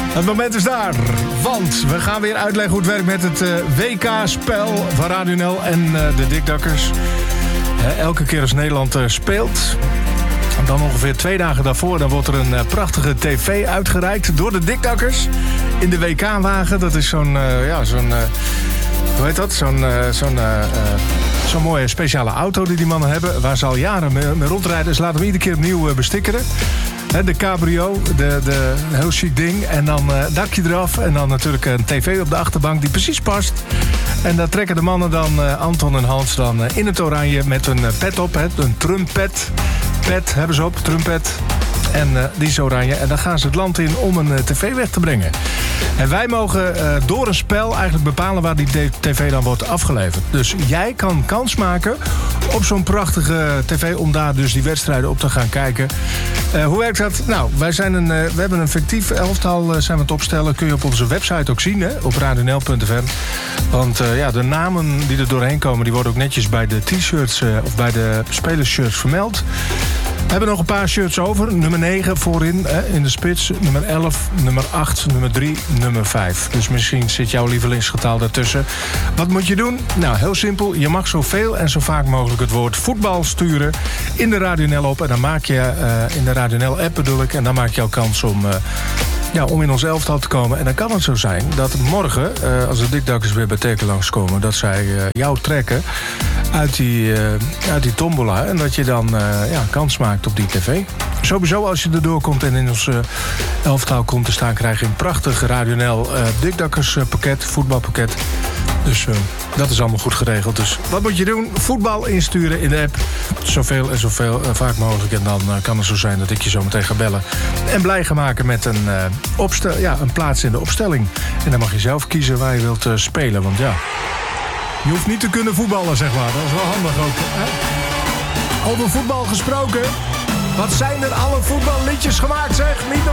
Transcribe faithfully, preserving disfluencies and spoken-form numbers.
Het moment is daar, want we gaan weer uitleggen hoe het werkt met het uh, W K-spel van Radio N L en uh, de Dikdakkers. Uh, elke keer als Nederland uh, speelt, dan ongeveer twee dagen daarvoor, dan wordt er een uh, prachtige tv uitgereikt door de Dikdakkers in de W K-wagen. Dat is zo'n, uh, ja, zo'n, uh, hoe heet dat? Zo'n, uh, zo'n, uh, uh, zo'n mooie speciale auto die die mannen hebben, waar ze al jaren mee, mee rondrijden. Dus laten we iedere keer opnieuw uh, bestikkeren. He, de cabrio, de, de, een heel chic ding. En dan uh, dakje eraf. En dan natuurlijk een tv op de achterbank die precies past. En daar trekken de mannen dan, uh, Anton en Hans, dan uh, in het oranje met een uh, pet op. He, een trumpet. Pet hebben ze op, trumpet. En uh, die is oranje. En dan gaan ze het land in om een uh, tv weg te brengen. En wij mogen uh, door een spel eigenlijk bepalen waar die tv dan wordt afgeleverd. Dus jij kan kans maken op zo'n prachtige tv om daar dus die wedstrijden op te gaan kijken. Uh, hoe werkt dat? Nou, wij zijn een, uh, we hebben een fictief elftal uh, zijn we aan het opstellen. Kun je op onze website ook zien, hè? Op radio n l punt f m. Want uh, ja, de namen die er doorheen komen, die worden ook netjes bij de t-shirts uh, of bij de spelershirts vermeld. We hebben nog een paar shirts over. Nummer negen voorin eh, in de spits. Nummer elf, nummer acht, nummer drie, nummer vijf. Dus misschien zit jouw lievelingsgetal daartussen. Wat moet je doen? Nou, heel simpel. Je mag zoveel en zo vaak mogelijk het woord voetbal sturen in de Radio N L op. En dan maak je uh, in de Radio N L app bedoel ik. En dan maak je jouw kans om, uh, ja, om in ons elftal te komen. En dan kan het zo zijn dat morgen, uh, als de Dikdakkers weer bij Teken langskomen, dat zij uh, jou trekken uit die, uh, uit die tombola. En dat je dan uh, ja, kans maakt op die tv. Sowieso als je erdoor komt en in ons uh, elftal komt te staan, krijg je een prachtig Radio N L uh, Dikdakkers uh, pakket, voetbalpakket. Dus uh, dat is allemaal goed geregeld. Dus wat moet je doen? Voetbal insturen in de app. Zoveel en zoveel uh, vaak mogelijk. En dan uh, kan het zo zijn dat ik je zo meteen ga bellen. En blij gaan maken met een, uh, opstel, ja, een plaats in de opstelling. En dan mag je zelf kiezen waar je wilt uh, spelen. Want ja, je hoeft niet te kunnen voetballen, zeg maar. Dat is wel handig ook. Hè? Over voetbal gesproken. Wat zijn er alle voetballiedjes gemaakt, zeg? Niet